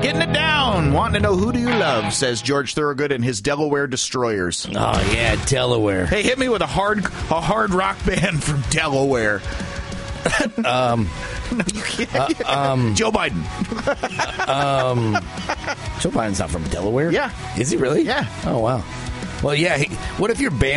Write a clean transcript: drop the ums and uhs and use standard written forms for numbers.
Getting it down. Wanting to know who do you love, says George Thorogood and his Delaware Destroyers. Oh, yeah, Delaware. Hey, hit me with a hard rock band from Delaware. No, you can't. Joe Biden. Joe Biden's not from Delaware? Yeah. Is he really? Yeah. Oh, wow. Well, yeah. What if your band